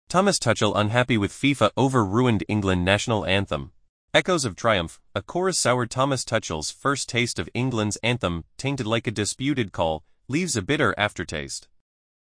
Thomas Tuchel unhappy with FIFA over ruined England national anthem. Echoes of triumph, a chorus soured. Thomas Tuchel's first taste of England's anthem, tainted like a disputed call, leaves a bitter aftertaste.